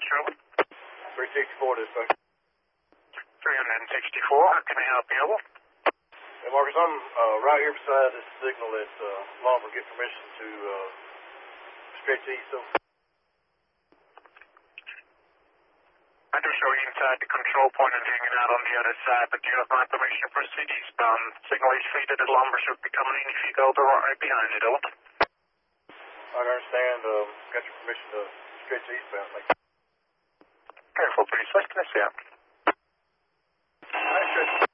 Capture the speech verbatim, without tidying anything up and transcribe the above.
show? three sixty-four, dispatch. three sixty-four, how can I help you? Hey, Marcus, I'm uh, right here beside this signal at uh, Lumber. Get permission to uh, stretch east. So. I do show you inside the control point and hanging out on the other side, but do you have my permission to proceed eastbound? Signal is faded at Lumber should be coming in if you go the right behind it, over. I understand. Uh, got your permission to stretch eastbound. Thank you. Careful, please. Let's see. All right, stretch.